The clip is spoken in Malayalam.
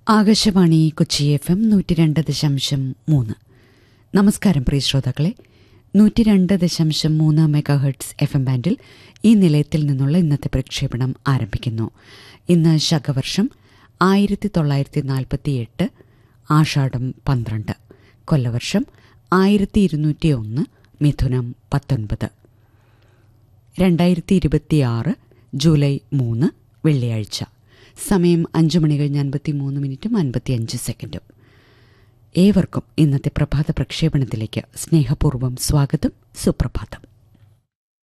ആകാശവാണി കൊച്ചി FM 102.3. നമസ്കാരം പ്രിയ ശ്രോതാക്കളെ. 102.3 മെഗാഹെർട്സ് FM ബാൻഡിൽ ഈ നിലയത്തിൽ നിന്നുള്ള ഇന്നത്തെ പ്രക്ഷേപണം ആരംഭിക്കുന്നു. ഇന്ന് ശകവർഷം 1948 ആഷാഢം 12, കൊല്ലവർഷം 1201 മിഥുനം 19, 2026 ജൂലൈ 3 വെള്ളിയാഴ്ച. സമയം 5 മണി കഴിഞ്ഞ് 53 മിനിറ്റും 55 സെക്കൻഡും. ഏവർക്കും ഇന്നത്തെ പ്രഭാത പ്രക്ഷേപണത്തിലേക്ക് സ്നേഹപൂർവ്വം സ്വാഗതം. സുപ്രഭാതം.